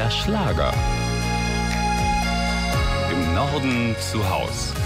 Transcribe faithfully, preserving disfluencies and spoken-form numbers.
M D R Schlager. Im Norden zu Haus.